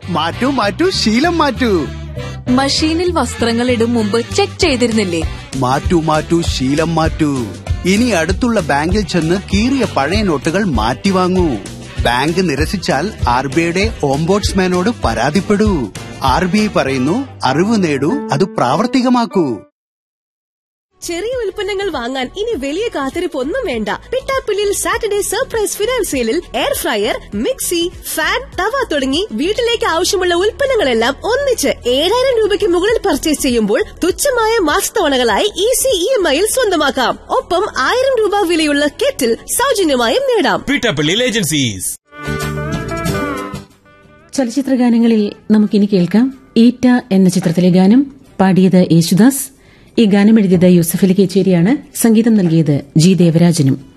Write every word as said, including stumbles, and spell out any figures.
മാറ്റൂ മാറ്റൂ ശീലം മാറ്റൂ. മഷീനിൽ വസ്ത്രങ്ങൾ ഇടും മുമ്പ് ചെക്ക് ചെയ്തിരുന്നില്ലേ? മാറ്റൂ മാറ്റൂ ശീലം മാറ്റൂ. ഇനി അടുത്തുള്ള ബാങ്കിൽ ചെന്ന് കീറിയ പഴയ നോട്ടുകൾ മാറ്റി വാങ്ങൂ. ബാങ്ക് നിരസിച്ചാൽ ആർ ബി ഐയുടെ ഓംബോഡ്സ്മാനോട് പരാതിപ്പെടൂ. ആർ ബി ഐ പറയുന്നു, അറിവ് നേടൂ, അത് പ്രാവർത്തികമാക്കൂ. ചെറിയ ഉൽപ്പന്നങ്ങൾ വാങ്ങാൻ ഇനി വലിയ കാത്തിരിപ്പ് ഒന്നും വേണ്ട. പിട്ടാപ്പിള്ളിയിൽ സാറ്റർഡേ സർപ്രൈസ് ഫിനാൻസ് സെയിലിൽ എയർ ഫ്രയർ, മിക്സി, ഫാൻ, തവ തുടങ്ങി വീട്ടിലേക്ക് ആവശ്യമുള്ള ഉൽപ്പന്നങ്ങളെല്ലാം ഒന്നിച്ച് ഏഴായിരം രൂപയ്ക്ക് മുകളിൽ പർച്ചേസ് ചെയ്യുമ്പോൾ തുച്ഛമായ മാസത്തവണകളായി ഈസി ഇ എം ഐയിൽ സ്വന്തമാക്കാം. ഒപ്പം ആയിരം രൂപ വിലയുള്ള കെറ്റിൽ സൗജന്യമായും നേടാം. പിട്ടാപ്പിള്ളിയിൽ ഏജൻസീസ്. ചലച്ചിത്ര ഗാനങ്ങളിൽ നമുക്കിനി കേൾക്കാം ഈറ്റ എന്ന ചിത്രത്തിലെ ഗാനം. പാടിയത് യേശുദാസ്. ഈ ഗാനം എഴുതിയത് യൂസഫ് അലി കേച്ചേരിയാണ്. സംഗീതം നൽകിയത് ജി ദേവരാജനും.